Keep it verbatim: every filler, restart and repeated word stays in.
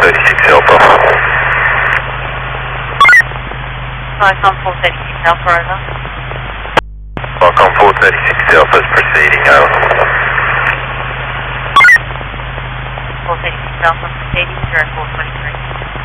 thirty-six Alpha. Falcon four thirty-six Alpha, over. Falcon four thirty-six Alpha is proceeding, over. four thirty-six Alpha proceeding, zero four twenty-three.